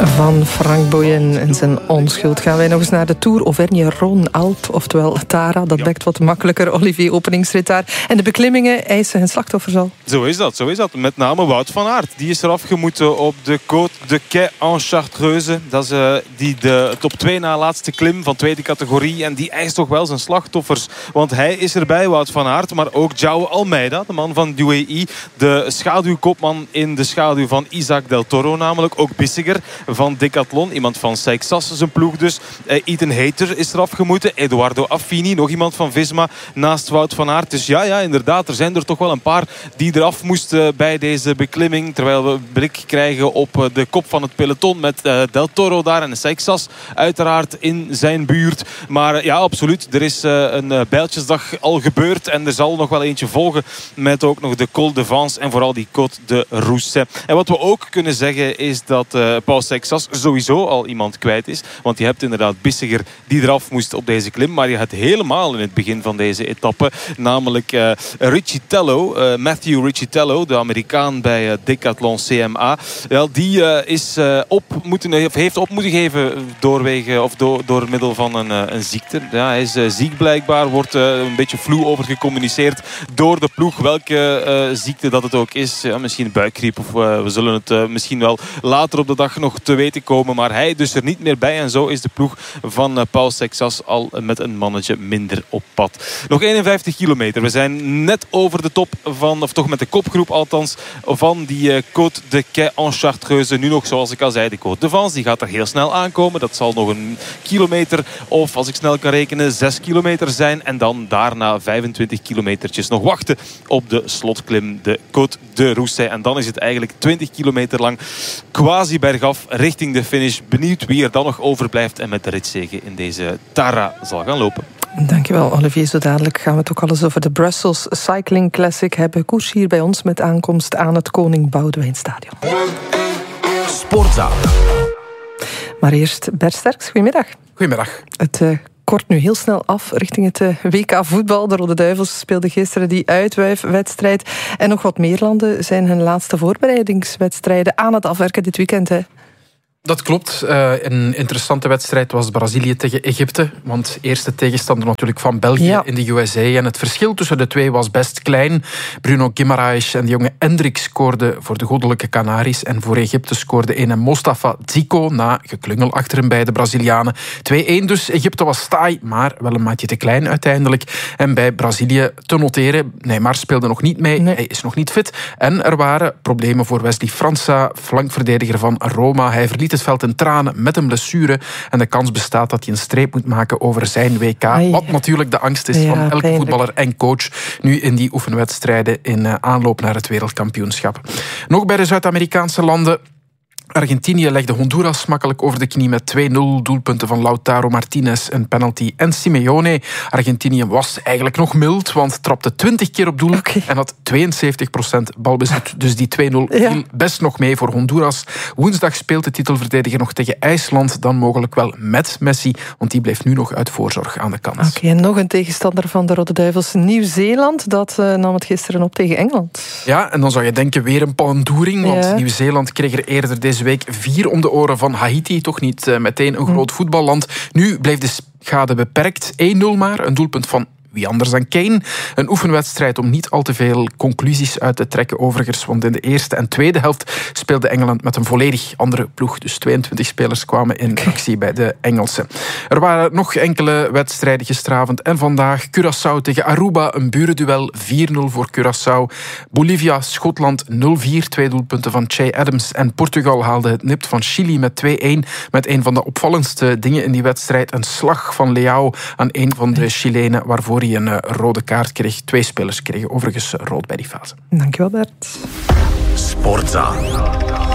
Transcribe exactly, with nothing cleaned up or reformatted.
Van Frank Boeyen en zijn onschuld. Gaan wij nog eens naar de Tour Auvergne-Rhône-Alpes, oftewel Tara. Dat ja. bekt wat makkelijker. Olivier, openingsrit daar. En de beklimmingen eisen hun slachtoffers al. Zo is dat, zo is dat. Met name Wout van Aert. Die is eraf gemoeten op de Côte de Quai en Chartreuse. Dat is uh, die de top twee na laatste klim van tweede categorie. En die eist toch wel zijn slachtoffers. Want hij is erbij, Wout van Aert. Maar ook João Almeida, de man van U A E. De schaduwkopman in de schaduw van Isaac Del Toro namelijk. Ook Bissiger van Decathlon. Iemand van Seixas, zijn ploeg dus. Uh, Ethan Hayter is eraf gemoeten. Eduardo Affini, nog iemand van Visma naast Wout van Aert. Dus ja, ja, inderdaad. Er zijn er toch wel een paar die eraf moesten bij deze beklimming. Terwijl we blik krijgen op de kop van het peloton met uh, Del Toro daar en Seixas uiteraard in zijn buurt. Maar uh, ja, absoluut. Er is uh, een uh, bijltjesdag al gebeurd en er zal nog wel eentje volgen met ook nog de Col de Vence en vooral die Côte de Rousset. En wat we ook kunnen zeggen is dat uh, Paul Seixas sowieso al iemand kwijt is. Want je hebt inderdaad Bissiger die eraf moest op deze klim. Maar je had helemaal in het begin van deze etappe namelijk uh, Riccitello, uh, Matthew Riccitello, de Amerikaan bij uh, Decathlon C M A. Wel, die uh, is uh, op moeten, of heeft op moeten geven doorwege, of door, door middel van een, uh, een ziekte. Ja, hij is uh, ziek blijkbaar, wordt uh, een beetje vloe over gecommuniceerd door de ploeg. Welke uh, ziekte dat het ook is. Ja, misschien buikgriep of uh, we zullen het uh, misschien wel later op de dag nog te weten komen. Maar hij dus er niet meer bij en zo is de ploeg van uh, Paul Seixas al met een mannetje minder op pad. Nog eenenvijftig kilometer. We zijn net over de top van, of toch met de kopgroep althans, van die uh, Côte de Quai en Chartreuse. Nu nog, zoals ik al zei, de Côte de Vence. Die gaat er heel snel aankomen. Dat zal nog een kilometer of, als ik snel kan rekenen, zes kilometer zijn. En dan daarna vijfentwintig kilometertjes nog wachten op de slotklim, de Côte de Rousset. En dan is het eigenlijk twintig kilometer lang quasi bergaf richting de finish. Benieuwd wie er dan nog overblijft en met de ritzege in deze Tara zal gaan lopen. Dankjewel, Olivier. Zo dadelijk gaan we het ook alles over de Brussels Cycling Classic hebben. Koers hier bij ons met aankomst aan het Koning Boudewijn Stadion. Sportzaal. Maar eerst Bert Sterks, goedemiddag. Goedemiddag. Het uh, kort nu heel snel af richting het uh, W K voetbal. De Rode Duivels speelden gisteren die uitwuifwedstrijd. En nog wat meer landen zijn hun laatste voorbereidingswedstrijden aan het afwerken dit weekend, hè? Dat klopt. Uh, een interessante wedstrijd was Brazilië tegen Egypte. Want eerste tegenstander natuurlijk van België ja. in de U S A. En het verschil tussen de twee was best klein. Bruno Guimaraes en de jonge Endrick scoorden voor de goddelijke Canaries. En voor Egypte scoorde een Mostafa Zico na geklungel achter hem bij de Brazilianen. twee-één dus. Egypte was taai, maar wel een maatje te klein uiteindelijk. En bij Brazilië te noteren. Neymar speelde nog niet mee. Nee. Hij is nog niet fit. En er waren problemen voor Wesley França, flankverdediger van Roma. Hij verliet het veld in tranen met een blessure. En de kans bestaat dat hij een streep moet maken over zijn W K. Ai, wat natuurlijk de angst is ja, van elke pijnlijk. voetballer en coach nu in die oefenwedstrijden in aanloop naar het wereldkampioenschap. Nog bij de Zuid-Amerikaanse landen. Argentinië legde Honduras makkelijk over de knie met twee-nul. Doelpunten van Lautaro Martinez, een penalty en Simeone. Argentinië was eigenlijk nog mild, want trapte twintig keer op doel okay. en had tweeënzeventig procent balbezit. Dus die twee-nul ja. viel best nog mee voor Honduras. Woensdag speelt de titelverdediger nog tegen IJsland, dan mogelijk wel met Messi, want die bleef nu nog uit voorzorg aan de kant. Oké, okay, en nog een tegenstander van de Rode Duivels, Nieuw-Zeeland. Dat uh, nam het gisteren op tegen Engeland. Ja, en dan zou je denken weer een pandoering, want ja. Nieuw-Zeeland kreeg er eerder deze week vier om de oren van Haiti. Toch niet uh, meteen een groot voetballand. Nu bleef de schade beperkt. één-nul maar. Een doelpunt van wie anders dan Kane. Een oefenwedstrijd om niet al te veel conclusies uit te trekken overigens, want in de eerste en tweede helft speelde Engeland met een volledig andere ploeg. Dus tweeëntwintig spelers kwamen in actie bij de Engelsen. Er waren nog enkele wedstrijden gisteravond en vandaag. Curaçao tegen Aruba, een burenduel. vier-nul voor Curaçao. Bolivia, Schotland nul-vier. Twee doelpunten van Che Adams. En Portugal haalde het nipt van Chili met twee-één. Met een van de opvallendste dingen in die wedstrijd. Een slag van Leao aan een van de Chilenen, waarvoor hij een rode kaart kreeg. Twee spelers kregen overigens rood bij die fase. Dankjewel, Bert. Sportzaal.